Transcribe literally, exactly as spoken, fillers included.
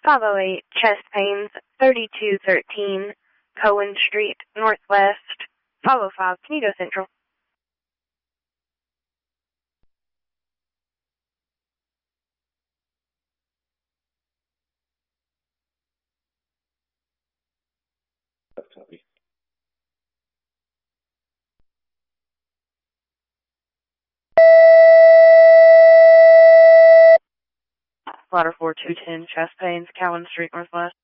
five oh eight, chest pains, thirty-two thirteen, Cohen Street, Northwest, five oh five, can you go Central? Copy. Ladder four two ten, chest pains, Cowan Street, Northwest.